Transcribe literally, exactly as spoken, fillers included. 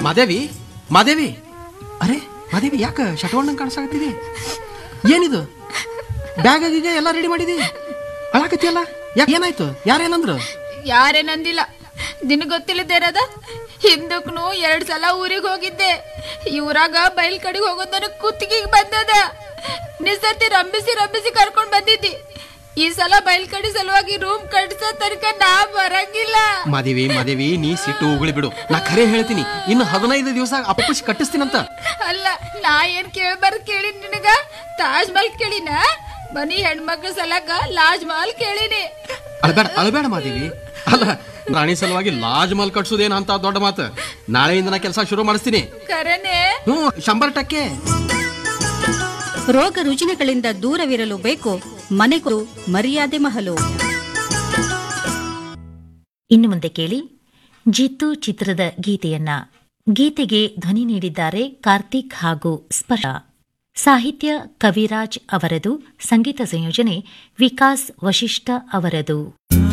ಮಾದೇವಿ ಮಾದೇವಿ ಅರೆ ಮಾದೇವಿ ಯಾಕ ಶಟವಣ್ಣಂಗೆ ಕಾಣಿಸಾಕತ್ತಿದೆ? ಏನಿದು ಬ್ಯಾಗ್ ಆಗೀಗ ಎಲ್ಲ ರೆಡಿ ಮಾಡಿದಿ, ಅಳಾಕತ್ತಿಯಲ್ಲ? ಯಾಕೆ ಏನಾಯ್ತು? ಯಾರೇನಂದ್ರು? ಯಾರೇನಂದಿಲ್ಲ, ನಿನ್ ಗೊತ್ತಿಲ್ಲದೇರದ ಹಿಂದಕ್ಕೂ ಎರಡ್ ಸಲ ಊರಿಗೆ ಹೋಗಿದ್ದೆ. ಈ ಊರಾಗ ಬಯಲ್ ಕಡೆಗೆ ಹೋಗೋದ್ ನನಗ್ ಕುತ್ತಿಗೆಗೆ ಬಂದದ. ನಿಸರ್ತಿ ರಂಬಿಸಿ ರಂಬಿಸಿ ಕರ್ಕೊಂಡ್ ಬಂದಿದ್ದಿ. ಈ ಸಲ ಬಯಲ್ ಕಡೆ ಸಲುವಾಗಿ ರೂಮ್ ಕಟ್ಸೋ ತನಕ ನಾ ಬರಂಗಿಲ್ಲ. ಮಾದೇವಿ ಮಾದೇವಿ ನೀ ಸಿಟ್ಟು ಉಗುಳಿ ಬಿಡು, ನಾ ಖರೆ ಹೇಳ್ತೀನಿ, ಇನ್ನು ಹದಿನೈದು ದಿವಸ ಅಪ್ಪಸ್ ಕಟ್ಟಿಸ್ತೀನಂತ. ಅಲ್ಲ, ನಾ ಏನ್ ಕೇಳಬಾರ್ದು ಕೇಳಿ ನಿನಗ? ತಾಜ್ ಮಹಲ್ ಕೇಳಿನ? ಮನಿ ಹೆಣ್ಮಕ್ಳ ಸಲಗ ಲಾಜ್ ಮಹಲ್ ಕೇಳಿನಿ. ಅಳಬೇಡ ಅಳಬೇಡ ಮಾದೇವಿ. ಅಲ್ಲ, ರಾಣಿ ಸಲುವಾಗಿ ಲಾಜ್ ಮಹಲ್ ಕಟ್ಸೋದೇನ ಅಂತ ದೊಡ್ಡ ಮಾತು. ನಾಳೆಯಿಂದ ನಾ ಕೆಲಸ ಶುರು ಮಾಡಿಸ್ತೀನಿ. ಕರೆನೆ? ಹ್ಮ್, ಶಂಬರ್ ಟಕ್ಕೆ. ರೋಗ ರುಜಿನಗಳಿಂದ ದೂರವಿರಲು ಬೇಕು ಮನೆಗೂ ಮರ್ಯಾದೆ ಮಹಲು. ಇನ್ನು ಮುಂದೆ ಕೇಳಿ ಜಿತ್ತು ಚಿತ್ರದ ಗೀತೆಯನ್ನ. ಗೀತೆಗೆ ಧ್ವನಿ ನೀಡಿದ್ದಾರೆ ಕಾರ್ತಿಕ್ ಹಾಗೂ ಸ್ಪರ್ಶ. ಸಾಹಿತ್ಯ ಕವಿರಾಜ್ ಅವರದು, ಸಂಗೀತ ಸಂಯೋಜನೆ ವಿಕಾಸ್ ವಶಿಷ್ಠ ಅವರದು.